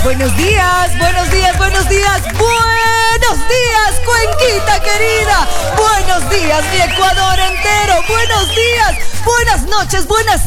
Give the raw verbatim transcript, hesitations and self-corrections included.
Buenos días, buenos días, buenos días, buenos días, Cuenquita querida. Buenos días, mi Ecuador entero. Buenos días, buenas noches, buenas